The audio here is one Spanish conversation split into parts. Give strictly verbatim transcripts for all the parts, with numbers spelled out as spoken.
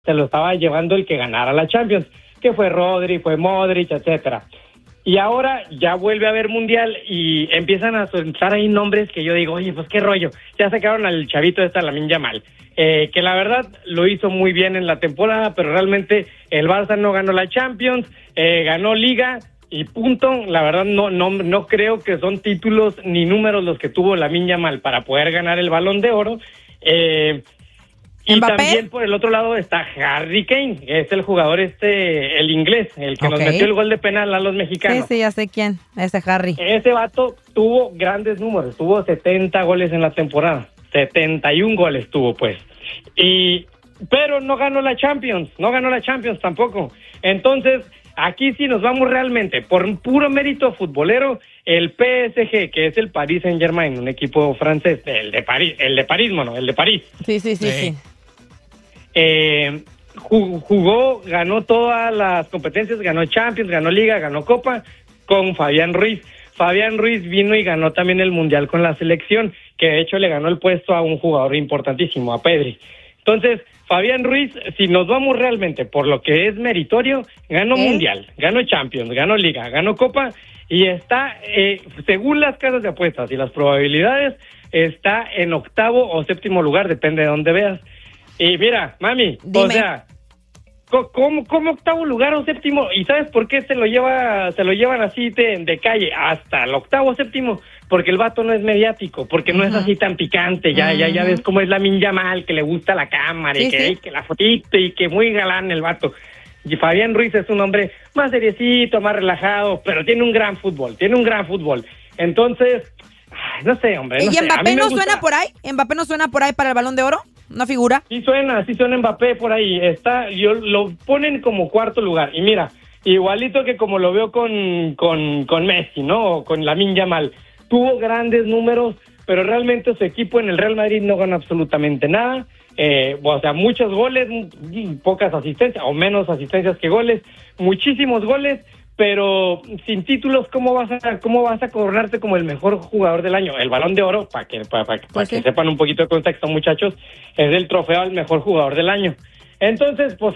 se lo estaba llevando el que ganara la Champions, que fue Rodri, fue Modric, etcétera. Y ahora ya vuelve a haber Mundial y empiezan a soltar ahí nombres que yo digo, oye, pues qué rollo, ya sacaron al chavito esta Lamine Yamal, eh, que la verdad lo hizo muy bien en la temporada, pero realmente el Barça no ganó la Champions, eh, ganó Liga y punto. La verdad no, no, no creo que son títulos ni números los que tuvo Lamine Yamal para poder ganar el Balón de Oro. Eh, Y ¿Mbappé? También por el otro lado está Harry Kane, que es el jugador este, el inglés, el que Ok. nos metió el gol de penal a los mexicanos. Sí, sí, ya sé quién, ese Harry. Ese vato tuvo grandes números, tuvo setenta goles en la temporada, setenta y un goles tuvo pues. Y pero no ganó la Champions, no ganó la Champions tampoco. Entonces, aquí sí nos vamos realmente por un puro mérito futbolero, el P S G, que es el Paris Saint-Germain, un equipo francés, el de París, el de París, bueno, el de París. Sí, sí, sí, Sí. sí. Eh, jugó, ganó todas las competencias, ganó Champions, ganó Liga, ganó Copa con Fabián Ruiz. Fabián Ruiz vino y ganó también el Mundial con la selección, que de hecho le ganó el puesto a un jugador importantísimo, a Pedri. Entonces, Fabián Ruiz, si nos vamos realmente por lo que es meritorio, ganó ¿Eh? Mundial, ganó Champions, ganó Liga, ganó Copa y está, eh, según las casas de apuestas y las probabilidades, está en octavo o séptimo lugar, depende de dónde veas. Y mira, mami, Dime. o sea, co- ¿cómo, cómo octavo lugar o séptimo? ¿Y sabes por qué se lo lleva, se lo llevan así de, de calle hasta el octavo o séptimo? Porque el vato no es mediático, porque no es así tan picante, ya, ya, ya ves cómo es Lamine Yamal, que le gusta la cámara y Sí, que, sí. y que la fotito y que muy galán el vato. Y Fabián Ruiz es un hombre más seriecito, más relajado, pero tiene un gran fútbol, tiene un gran fútbol. Entonces, ay, no sé, hombre, no ¿Y sé, a mí Mbappé me no gusta. suena por ahí? ¿Mbappé no suena por ahí para el Balón de Oro? ¿No figura? Sí suena, sí suena Mbappé por ahí. Está, yo lo ponen como cuarto lugar. Y mira, igualito que como lo veo con, con, con Messi, ¿no? O con Lamine Yamal. Tuvo grandes números, pero realmente su equipo en el Real Madrid no gana absolutamente nada. Eh, o sea, muchos goles, m- pocas asistencias, o menos asistencias que goles, muchísimos goles, pero sin títulos, ¿cómo vas a cómo vas a coronarte como el mejor jugador del año? El Balón de Oro, para que para, para, Pues que sí. sepan un poquito de contexto, muchachos, es el trofeo al mejor jugador del año. Entonces, pues,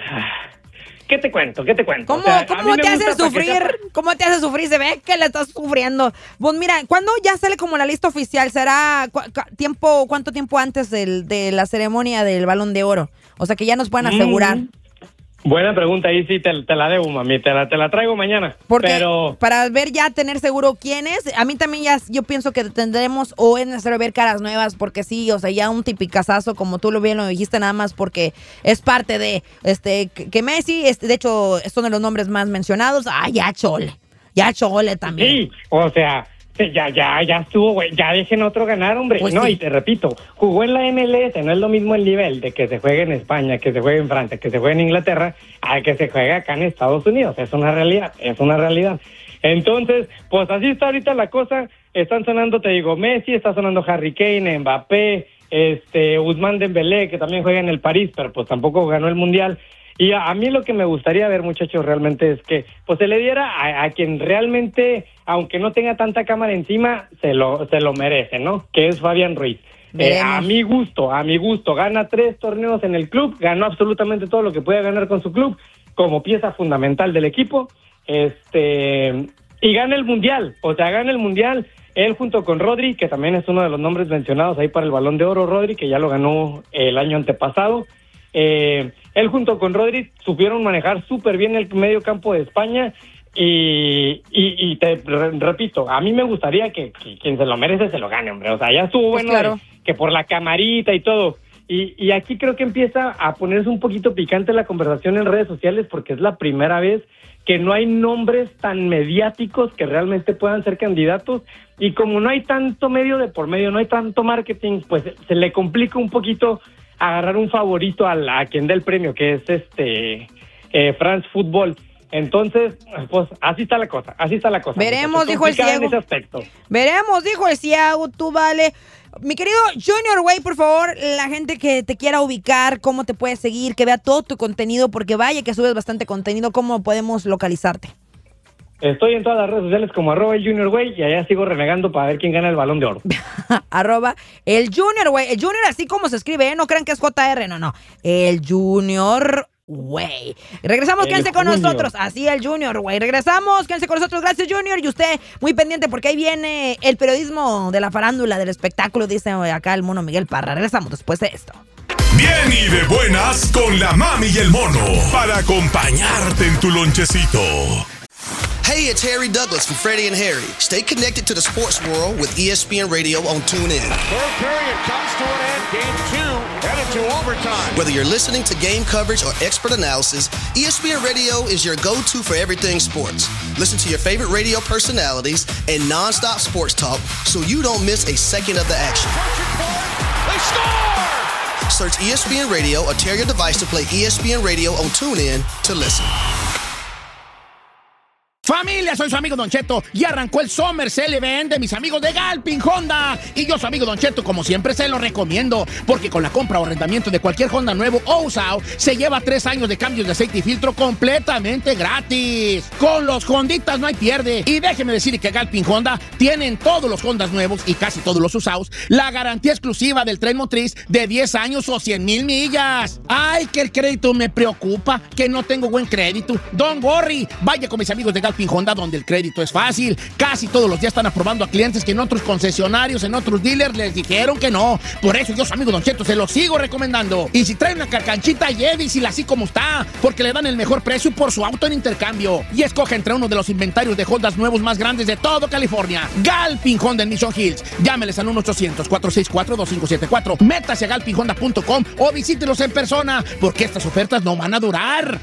¿qué te cuento? ¿Qué te cuento? ¿Cómo, O sea, a mí cómo me te hace gusta para que sufrir? sepa- ¿Cómo te hace sufrir? Se ve que le estás sufriendo. Pues mira, ¿cuándo ya sale como la lista oficial? ¿Será cu- cu- tiempo, cuánto tiempo antes del, de la ceremonia del Balón de Oro? O sea, que ya nos puedan asegurar. Mm. Buena pregunta, ahí sí te, te la debo, mami, te la, te la traigo mañana. Porque Pero para ver ya, tener seguro quién es, a mí también ya, yo pienso que tendremos o es necesario ver caras nuevas, porque sí, o sea, ya un tipicazazo, como tú lo bien lo dijiste, nada más porque es parte de, este, que que Messi, este, de hecho, son de los nombres más mencionados. Ah, ya Chole, ya Chole también. sí, o sea, ya, ya, ya estuvo, güey, ya dejen otro ganar, hombre. Pues no, sí. y te repito, jugó en la M L S, no es lo mismo el nivel de que se juegue en España, que se juegue en Francia, que se juegue en Inglaterra, a que se juegue acá en Estados Unidos. Es una realidad, es una realidad. Entonces, pues así está ahorita la cosa. Están sonando, te digo, Messi, está sonando Harry Kane, Mbappé, este, Ousmane Dembélé, que también juega en el París, pero pues tampoco ganó el Mundial. Y a, a mí lo que me gustaría ver, muchachos, realmente es que pues se le diera a, a quien realmente, aunque no tenga tanta cámara encima, se lo se lo merece, ¿no? Que es Fabián Ruiz. Eh, Veremos. a mi gusto, a mi gusto, gana tres torneos en el club, ganó absolutamente todo lo que puede ganar con su club, como pieza fundamental del equipo, este y gana el Mundial, o sea, gana el Mundial, él junto con Rodri, que también es uno de los nombres mencionados ahí para el Balón de Oro, Rodri, que ya lo ganó el año antepasado. Eh, él junto con Rodri supieron manejar súper bien el medio campo de España y, y, y te re- repito, a mí me gustaría que, que quien se lo merece se lo gane, hombre. O sea, ya estuvo Pues bueno claro. de- que por la camarita y todo. Y, y aquí creo que empieza a ponerse un poquito picante la conversación en redes sociales porque es la primera vez que no hay nombres tan mediáticos que realmente puedan ser candidatos y como no hay tanto medio de por medio, no hay tanto marketing, pues se le complica un poquito agarrar un favorito al, a quien dé el premio, que es este eh, France Football. Entonces, pues así está la cosa, así está la cosa. Veremos, muchachos, dijo el complicada ciego. en ese aspecto. Veremos, dijo el Ciago, tú vale. Mi querido Junior Way, por favor, la gente que te quiera ubicar, cómo te puede seguir, que vea todo tu contenido, porque vaya que subes bastante contenido, ¿cómo podemos localizarte? Estoy en todas las redes sociales como arroba el Junior Way y allá sigo renegando para ver quién gana el Balón de Oro. Arroba el Junior Way. El Junior así como se escribe, ¿eh? No crean que es J R, no, no. El Junior güey. Regresamos, El quédense con Junior. nosotros. Así el Junior, güey. Regresamos, quédense con nosotros. Gracias, Junior. Y usted, muy pendiente, porque ahí viene el periodismo de la farándula, del espectáculo, dice acá el mono Miguel Parra. Regresamos después de esto. Bien y de buenas con la mami y el mono para acompañarte en tu lonchecito. Hey, it's Harry Douglas from Freddie and Harry. Stay connected to the sports world with E S P N Radio on TuneIn. Third period comes to an end. Game two headed to overtime. Whether you're listening to game coverage or expert analysis, E S P N Radio is your go-to for everything sports. Listen to your favorite radio personalities and non-stop sports talk so you don't miss a second of the action. They score! Search E S P N Radio or tear your device to play E S P N Radio on TuneIn to listen. Familia, soy su amigo Don Cheto y arrancó el Summer Sale Event de mis amigos de Galpin Honda. Y yo, su amigo Don Cheto, como siempre se lo recomiendo, porque con la compra o arrendamiento de cualquier Honda nuevo o usado, se lleva tres años de cambios de aceite y filtro completamente gratis. Con los Honditas no hay pierde. Y déjeme decirle que Galpin Honda tienen todos los Hondas nuevos y casi todos los usados la garantía exclusiva del tren motriz de diez años o cien mil millas. Ay, que el crédito me preocupa, que no tengo buen crédito. Don't worry, vaya con mis amigos de Galpin Honda, donde el crédito es fácil. Casi todos los días están aprobando a clientes que en otros concesionarios, en otros dealers les dijeron que no. Por eso yo, su amigo Don Cheto, se lo sigo recomendando. Y si trae una carcanchita, llévisela así como está, porque le dan el mejor precio por su auto en intercambio. Y escoge entre uno de los inventarios de Hondas nuevos más grandes de todo California. Galpin Honda en Mission Hills. Llámeles al uno ochocientos, cuatro seis cuatro, dos cinco siete cuatro. Métase a galpin honda punto com o visítelos en persona, porque estas ofertas no van a durar.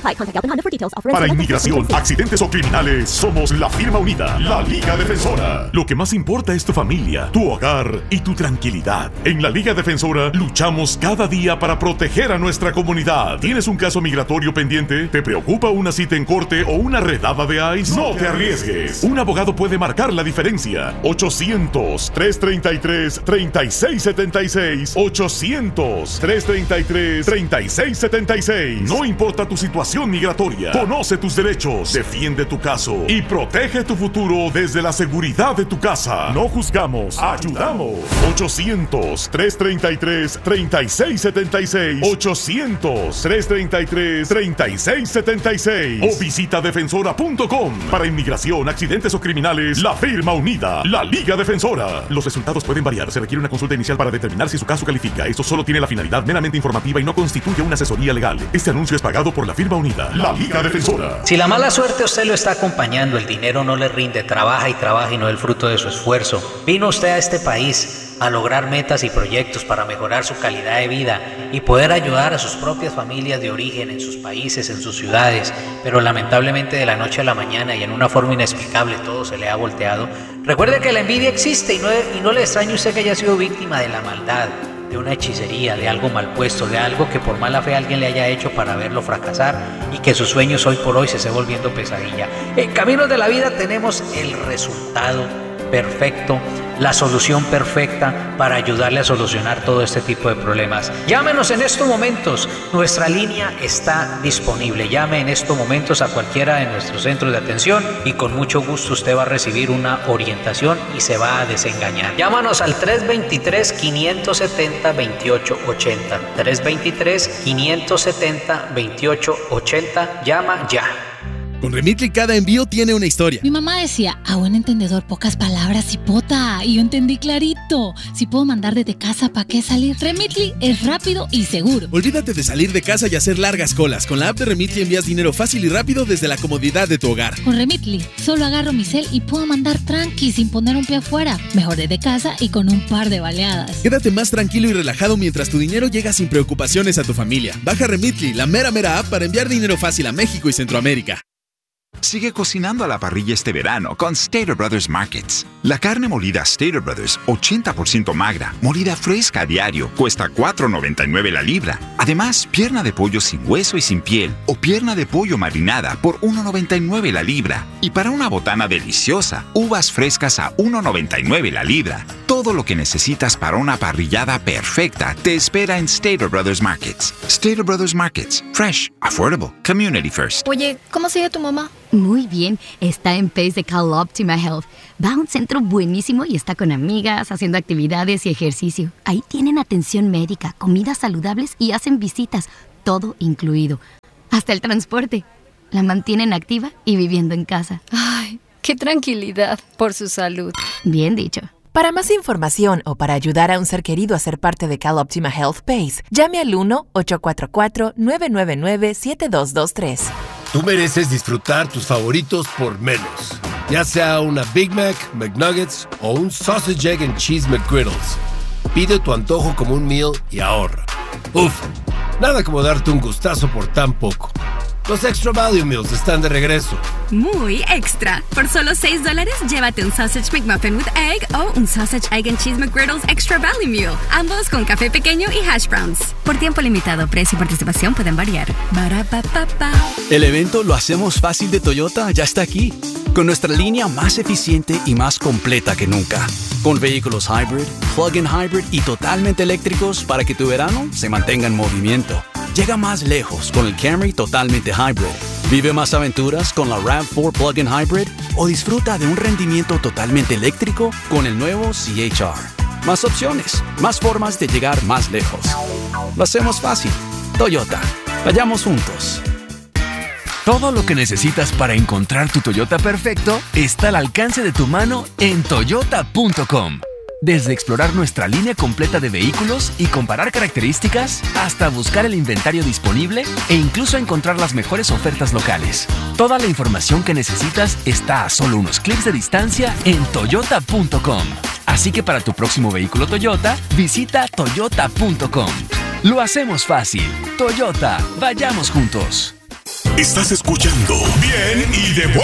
Para inmigración, accidentes o criminales, somos la firma unida, la Liga Defensora. Lo que más importa es tu familia, tu hogar y tu tranquilidad. En la Liga Defensora luchamos cada día para proteger a nuestra comunidad. ¿Tienes un caso migratorio pendiente? ¿Te preocupa una cita en corte o una redada de ICE? No te arriesgues. Un abogado puede marcar la diferencia. ochocientos, trescientos treinta y tres, treinta y seis setenta y seis. ochocientos, trescientos treinta y tres, treinta y seis setenta y seis. No importa tu situación migratoria. Conoce tus derechos. Defiende tu caso y protege tu futuro desde la seguridad de tu casa. No juzgamos, ayudamos. ochocientos, trescientos treinta y tres, treinta y seis setenta y seis. ochocientos, trescientos treinta y tres, treinta y seis setenta y seis. O visita defensora punto com. Para inmigración, accidentes o criminales, la firma unida, la Liga Defensora. Los resultados pueden variar. Se requiere una consulta inicial para determinar si su caso califica. Esto solo tiene la finalidad meramente informativa y no constituye una asesoría legal. Este anuncio es pagado por la firma unida, la Liga Defensora. Si la mala suerte a usted lo está acompañando, el dinero no le rinde, trabaja y trabaja y no es el fruto de su esfuerzo. Vino usted a este país a lograr metas y proyectos para mejorar su calidad de vida y poder ayudar a sus propias familias de origen en sus países, en sus ciudades, pero lamentablemente de la noche a la mañana y en una forma inexplicable todo se le ha volteado. Recuerde que la envidia existe y no, y no le extrañe usted que haya sido víctima de la maldad, de una hechicería, de algo mal puesto, de algo que por mala fe alguien le haya hecho para verlo fracasar y que sus sueños hoy por hoy se esté volviendo pesadilla. En Caminos de la Vida tenemos el resultado perfecto, la solución perfecta para ayudarle a solucionar todo este tipo de problemas. Llámenos en estos momentos, nuestra línea está disponible. Llame en estos momentos a cualquiera de nuestros centros de atención y con mucho gusto usted va a recibir una orientación y se va a desengañar. Llámanos al tres dos tres, cinco siete cero, dos ocho ocho cero. tres dos tres, cinco siete cero, dos ocho ocho cero. Llama ya. Con Remitly cada envío tiene una historia. Mi mamá decía, a buen entendedor, pocas palabras, hipota. Y yo entendí clarito. Si puedo mandar desde casa, ¿para qué salir? Remitly es rápido y seguro. Olvídate de salir de casa y hacer largas colas. Con la app de Remitly envías dinero fácil y rápido desde la comodidad de tu hogar. Con Remitly, solo agarro mi cel y puedo mandar tranqui sin poner un pie afuera. Mejor desde casa y con un par de baleadas. Quédate más tranquilo y relajado mientras tu dinero llega sin preocupaciones a tu familia. Baja Remitly, la mera mera app para enviar dinero fácil a México y Centroamérica. Sigue cocinando a la parrilla este verano con Stater Brothers Markets. La carne molida Stater Brothers, ochenta por ciento magra, molida fresca a diario, cuesta cuatro noventa y nueve la libra. Además, pierna de pollo sin hueso y sin piel o pierna de pollo marinada por uno noventa y nueve la libra. Y para una botana deliciosa, uvas frescas a uno noventa y nueve la libra. Todo lo que necesitas para una parrillada perfecta te espera en Stater Brothers Markets. Stater Brothers Markets. Fresh, affordable, community first. Oye, ¿cómo sigue tu mamá? Muy bien, está en Pace de CalOptima Health. Va a un centro buenísimo y está con amigas, haciendo actividades y ejercicio. Ahí tienen atención médica, comidas saludables y hacen visitas. todo incluido, hasta el transporte. La mantienen activa y viviendo en casa. Ay, qué tranquilidad por su salud. Bien dicho. Para más información o para ayudar a un ser querido a ser parte de CalOptima Health Pace, llame al uno ocho cuatro cuatro, nueve nueve nueve, siete dos dos tres. Tú mereces disfrutar tus favoritos por menos. Ya sea una Big Mac, McNuggets o un Sausage, Egg and Cheese McGriddles. Pide tu antojo como un meal y ahorra. Uf, nada como darte un gustazo por tan poco. Los Extra Value Meals están de regreso. Muy extra. Por solo seis dólares, llévate un Sausage McMuffin with Egg o un Sausage, Egg and Cheese McGriddles Extra Value Meal. Ambos con café pequeño y hash browns. Por tiempo limitado, precio y participación pueden variar. Ba-ra-pa-pa-pa. El evento Lo Hacemos Fácil de Toyota ya está aquí. Con nuestra línea más eficiente y más completa que nunca. Con vehículos hybrid, plug-in hybrid y totalmente eléctricos para que tu verano se mantenga en movimiento. Llega más lejos con el Camry totalmente hybrid. Vive más aventuras con la RAV cuatro Plug-in Hybrid o disfruta de un rendimiento totalmente eléctrico con el nuevo C H R. Más opciones, más formas de llegar más lejos. Lo hacemos fácil. Toyota. Vayamos juntos. Todo lo que necesitas para encontrar tu Toyota perfecto está al alcance de tu mano en toyota punto com. Desde explorar nuestra línea completa de vehículos y comparar características, hasta buscar el inventario disponible e incluso encontrar las mejores ofertas locales. Toda la información que necesitas está a solo unos clics de distancia en toyota punto com. Así que para tu próximo vehículo Toyota, visita toyota punto com. Lo hacemos fácil. Toyota, vayamos juntos. Estás escuchando Bien y de